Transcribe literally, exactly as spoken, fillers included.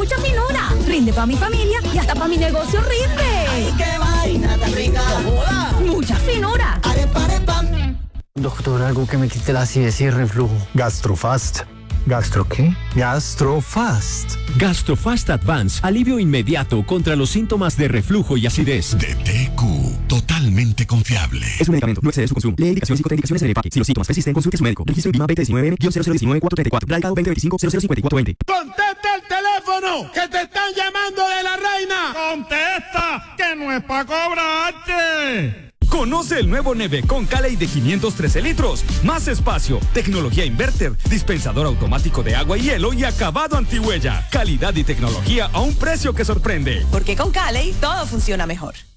mucha finura. Rinde para mi familia y hasta para mi negocio rinde. ¡Ay, qué vaina tan rica! ¡Joda! Mucha finura. ¡Arepa, arepa! Doctor, algo que me quite la acidez y el reflujo. Gastrofast. ¿Gastro qué? Gastrofast. Gastrofast Advance, alivio inmediato contra los síntomas de reflujo y acidez. De T Q, totalmente confiable. Es un medicamento, no excede su consumo. Lee indicaciones y contraindicaciones en el empaque. Si los síntomas persisten, consulte a su médico. Registro INVIMA veinte diecinueve M cero cero uno nueve cuatro tres cuatro. Radicado veinte veinticinco cero cero cincuenta y cuatro veinte. ¡Contesta el teléfono! ¡Que te están llamando de la reina! ¡Contesta! ¡Que no es para cobrarte! Conoce el nuevo Nevecon Cali de quinientos trece litros. Más espacio, tecnología inverter, dispensador automático de agua y hielo y acabado antihuella. Calidad y tecnología a un precio que sorprende. Porque con Cali todo funciona mejor.